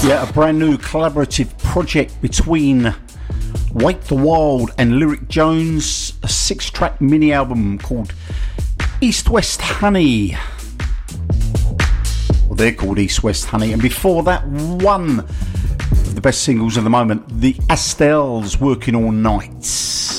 Yeah, a brand new collaborative project between Wake the Wild and Lyric Jones, a 6-track mini album called East West Honey. Well, they're called East West Honey. And before that, one of the best singles of the moment, the Astels, Working All Night.